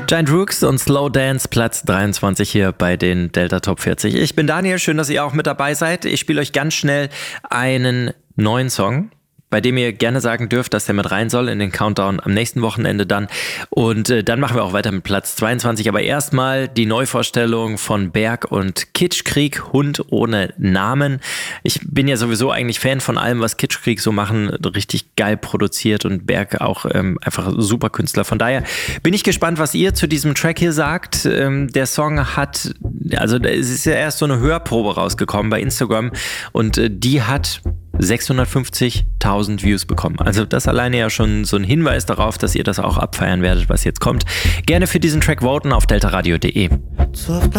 Giant Rooks und Slow Dance, Platz 23 hier bei den Delta Top 40. Ich bin Daniel, schön, dass ihr auch mit dabei seid. Ich spiele euch ganz schnell einen neuen Song, bei dem ihr gerne sagen dürft, dass der mit rein soll in den Countdown am nächsten Wochenende dann. Und dann machen wir auch weiter mit Platz 22. Aber erstmal die Neuvorstellung von Berg und Kitschkrieg, Hund ohne Namen. Ich bin ja sowieso eigentlich Fan von allem, was Kitschkrieg so machen. Richtig geil produziert und Berg auch einfach super Künstler. Von daher bin ich gespannt, was ihr zu diesem Track hier sagt. Der Song hat, also es ist ja erst so eine Hörprobe rausgekommen bei Instagram und die hat 650.000 Views bekommen. Also das alleine ja schon so ein Hinweis darauf, dass ihr das auch abfeiern werdet, was jetzt kommt. Gerne für diesen Track voten auf deltaradio.de.